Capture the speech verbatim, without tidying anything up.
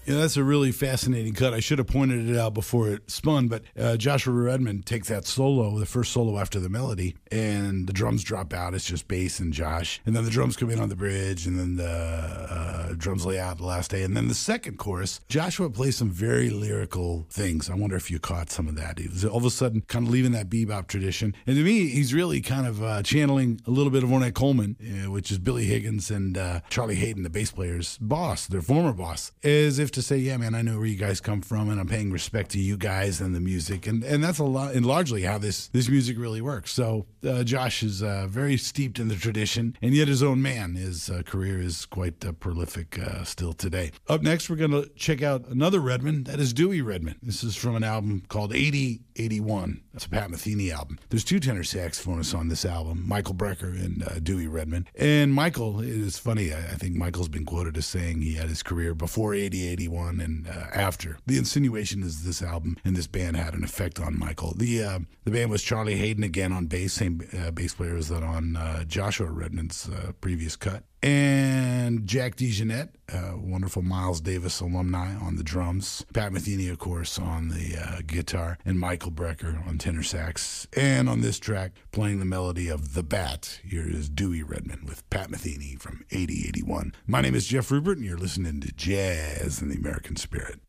Yeah, that's a really fascinating cut. I should have pointed it out before it spun, but uh, Joshua Redmond takes that solo, the first solo after the melody, and the drums drop out. It's just bass and Josh. And then the drums come in on the bridge, and then the uh, drums lay out the last day. And then the second chorus, Joshua plays some very lyrical things. I wonder if you caught some of that. He was all of a sudden kind of leaving that bebop tradition. And to me, he's really kind of uh, channeling a little bit of Ornette Coleman, uh, which is Billy Higgins and uh, Charlie Hayden, the bass player's boss, their former boss, as if to say, yeah, man, I know where you guys come from, and I'm paying respect to you guys and the music. And and that's a lot, and largely how this, this music really works. So uh, Josh is uh, very steeped in the tradition, and yet his own man. His uh, career is quite uh, prolific uh, still today. Up next, we're going to check out another Redmond. That is Dewey Redmond. This is from an album called eighty eighty-one. It's a Pat Metheny album. There's two tenor saxophonists on this album, Michael Brecker and uh, Dewey Redmond. And Michael, it is funny, I, I think Michael's been quoted as saying he had his career before eighty eighty-one and uh, after. The insinuation is this album and this band had an effect on Michael. The uh, the band was Charlie Hayden again on bass, same uh, bass player as that on uh, Joshua Redmond's uh, previous cut. And Jack DeJohnette, uh, wonderful Miles Davis alumni on the drums. Pat Metheny, of course, on the uh, guitar. And Michael Brecker on tenor sax. And on this track, playing the melody of The Bat, here is Dewey Redmond with Pat Metheny from eighty eighty-one. My name is Jeff Rupert, and you're listening to Jazz in the American Spirit.